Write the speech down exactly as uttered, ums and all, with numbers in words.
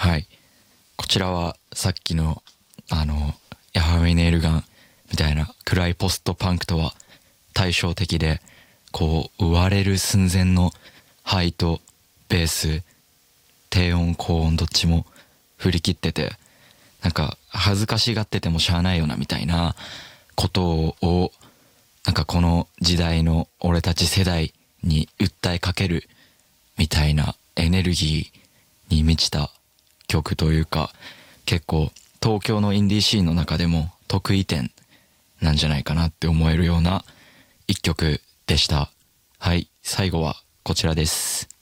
はい。こちらはさっきのあのヤハウェイネイルガンみたいな暗いポストパンクとは対照的で、こう割れる寸前のハイとベース、低音高音どっちも振り切ってて、なんか恥ずかしがっててもしゃあないよなみたいなことを、なんかこの時代の俺たち世代に訴えかけるみたいなエネルギーに満ちた曲というか、結構東京のインディーシーンの中でも得意点なんじゃないかなって思えるような一曲でした。はい、最後はこちらです。